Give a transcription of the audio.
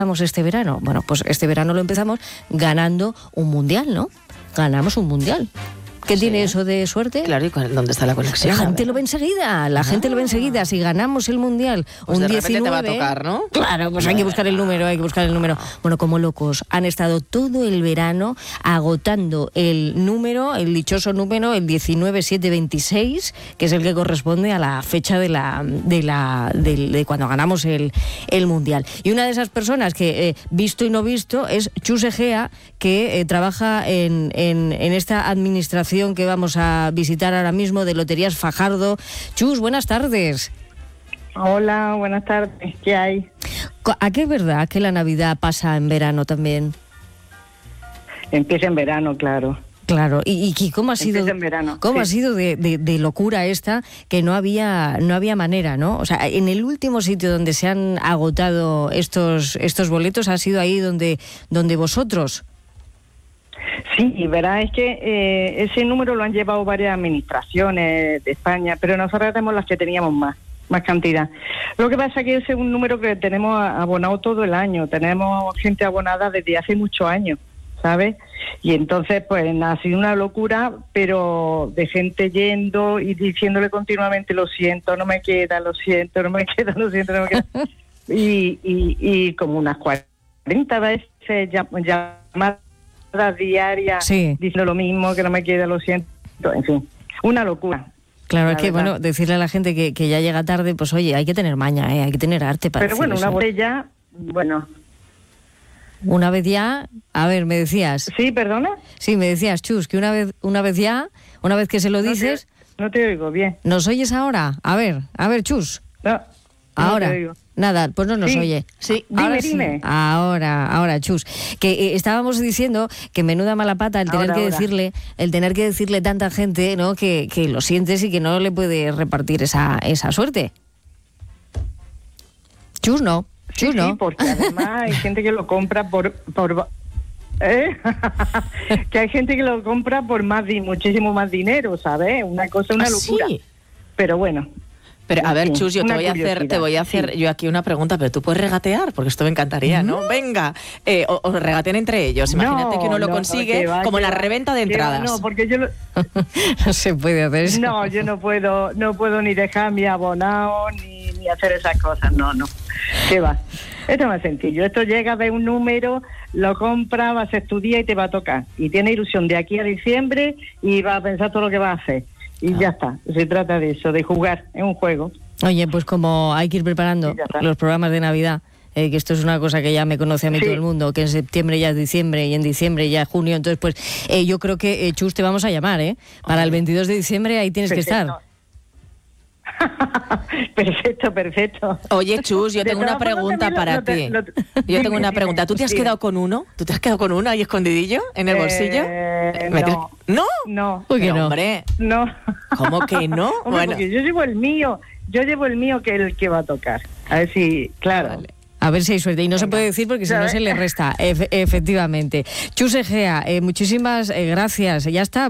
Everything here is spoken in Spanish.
este verano? Bueno, pues este verano lo empezamos ganando un mundial, ¿no? Ganamos un mundial. ¿Qué tiene eso de suerte? Claro, ¿y dónde está la conexión? La gente lo ve enseguida, si ganamos el mundial, pues un de 19... repente te va a tocar, ¿no? Claro, pues hay que buscar el número. Bueno, como locos, han estado todo el verano agotando el dichoso número, el 19726, que es el que corresponde a la fecha de cuando ganamos el mundial. Y una de esas personas que, visto y no visto, es Chus Egea, que trabaja en esta administración que vamos a visitar ahora mismo de Loterías Fajardo. Chus, buenas tardes. Hola, buenas tardes. ¿Qué hay? ¿A qué es verdad que la Navidad pasa en verano también? Empieza en verano, claro. Claro, y cómo ha sido, ha sido de locura esta, que no había manera, ¿no? O sea, en el último sitio donde se han agotado estos boletos ha sido ahí donde vosotros. Sí, y verás, es que ese número lo han llevado varias administraciones de España, pero nosotros tenemos las que teníamos más cantidad. Lo que pasa es que ese es un número que tenemos abonado todo el año, tenemos gente abonada desde hace muchos años, ¿sabes? Y entonces, pues, ha sido una locura, pero de gente yendo y diciéndole continuamente, lo siento, no me queda, lo siento, no me queda, lo siento, no me queda. y como unas 40 veces llamadas diarias, sí, diciendo lo mismo, que no me queda, lo siento, en fin, una locura. Claro, es que, bueno, decirle a la gente que ya llega tarde, pues oye, hay que tener maña, hay que tener arte para Pero bueno, eso. una botella, bueno... Una vez ya, a ver, me decías... Sí, ¿perdona? Sí, me decías, Chus, que una vez que se lo dices... No te oigo bien. ¿Nos oyes ahora? A ver, Chus. No, ahora. No te oigo. Nada, pues no nos oye. Sí, dime. Ahora, Chus. Que estábamos diciendo que menuda mala pata el tener que decirle tanta gente, ¿no? Que lo sientes y que no le puede repartir esa suerte. Chus, no. Sí, porque además hay gente que lo compra por que hay gente que lo compra por muchísimo más dinero, ¿sabes? Una locura. ¿Sí? Pero bueno. Pero a ver, Chus, te voy a hacer yo aquí una pregunta, pero tú puedes regatear, porque esto me encantaría, ¿no? Venga, o regateen entre ellos. Imagínate que uno lo consigue como la reventa de entradas. No, porque yo no se puede hacer eso. No, yo no puedo ni dejar mi abonado ni hacer esas cosas, no. ¿Qué va? Esto es más sencillo. Esto llega de un número, lo compras, vas a estudiar y te va a tocar. Y tiene ilusión de aquí a diciembre y vas a pensar todo lo que vas a hacer. Y ya está. Se trata de eso, de jugar. Es un juego. Oye, pues como hay que ir preparando los programas de Navidad, que esto es una cosa que ya me conoce a mí todo el mundo, que en septiembre ya es diciembre y en diciembre ya es junio. Entonces, pues yo creo que, Chus, te vamos a llamar, para el 22 de diciembre ahí tienes que estar. Perfecto. Oye, Chus, yo tengo una pregunta para ti. Yo tengo una pregunta. ¿Tú te has quedado con uno? ¿Tú te has quedado con uno ahí escondidillo en el bolsillo? No. ¿No? Uy, que no. Hombre. No. ¿Cómo que no? Hombre, Bueno. porque yo llevo el mío que es el que va a tocar. A ver si, claro. Vale. A ver si hay suerte. Y no se puede decir porque si no se le resta. Efectivamente. Chus Egea, muchísimas gracias. Ya está.